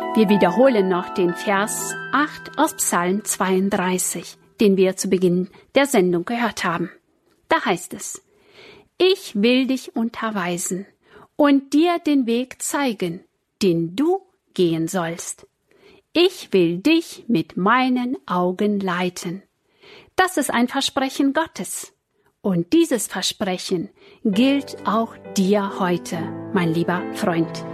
Wir wiederholen noch den Vers 8 aus Psalm 32, den wir zu Beginn der Sendung gehört haben. Da heißt es: Ich will dich unterweisen und dir den Weg zeigen, den du gehen sollst. Ich will dich mit meinen Augen leiten. Das ist ein Versprechen Gottes. Und dieses Versprechen gilt auch dir heute, mein lieber Freund.